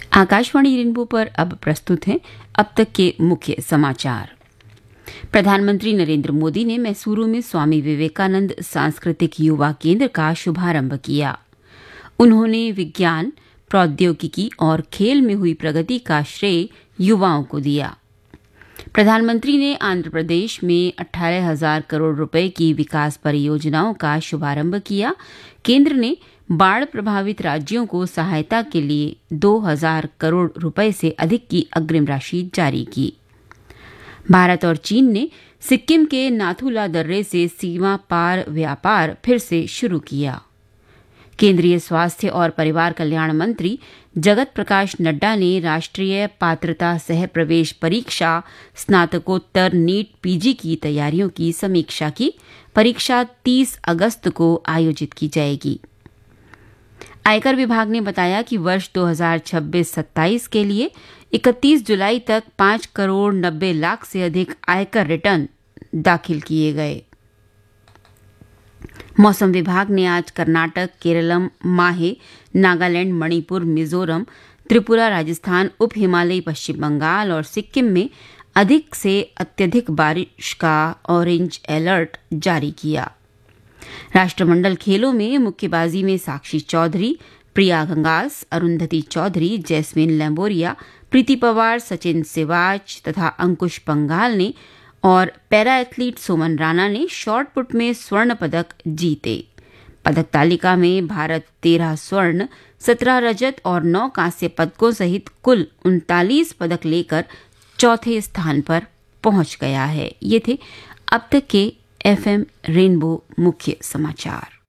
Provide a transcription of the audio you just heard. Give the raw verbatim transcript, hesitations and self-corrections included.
Akashvani rainbow पर अब प्रस्तुत हैं अब तक के मुख्य समाचार। प्रधानमंत्री नरेंद्र मोदी ने मैसूरू में स्वामी विवेकानंद सांस्कृतिक युवा केंद्र का शुभारंभ किया। उन्होंने विज्ञान, प्रौद्योगिकी और खेल में हुई प्रगति का श्रेय युवाओं को दिया। प्रधानमंत्री ने आंध्र प्रदेश में अठारह हजार करोड़ रुपए की विकास परियोजनाओं का शुभारंभ किया। केंद्र ने बाढ़ प्रभावित राज्यों को सहायता के लिए दो हजार करोड़ रुपए से अधिक की अग्रिम राशि जारी की। भारत और चीन ने सिक्किम के नाथुला दर्रे से सीमा पार व्यापार फिर से शुरू किया। केंद्रीय स्वास्थ्य और परिवार कल्याण मंत्री जगत प्रकाश नड्डा ने राष्ट्रीय पात्रता सह प्रवेश परीक्षा स्नातकोत्तर नीट पीजी की तैयारियों की समीक्षा की। परीक्षा तीस अगस्त को आयोजित की जाएगी। आयकर विभाग ने बताया कि वर्ष दो हजार छब्बीस सत्ताईस के लिए इकतीस जुलाई तक पांच करोड़ नब्बे लाख से अधिक आयकर रिटर्न दाखिल किए गए। मौसम विभाग ने आज कर्नाटक, केरलम, माहे, नागालैंड, मणिपुर, मिजोरम, त्रिपुरा, राजस्थान, उप हिमालयी पश्चिम बंगाल और सिक्किम में अधिक से अत्यधिक बारिश का ऑरेंज अलर्ट जारी किया। राष्ट्रमंडल खेलों में मुक्केबाजी में साक्षी चौधरी, प्रिया गंगास, अरुंधति चौधरी, जैस्मिन लैम्बोरिया, प्रीति पवार, सचिन सिवाच तथा अंकुश पंघाल ने और पैरा एथलीट सुमन राणा ने शॉट पुट में स्वर्ण पदक जीते। पदक तालिका में भारत तेरह स्वर्ण, सत्रह रजत और नौ कांस्य पदकों सहित कुल उनतालीस पदक लेकर चौथे स्थान पर पहुंच गया है। ये थे अब तक के एफएम रेनबो मुख्य समाचार।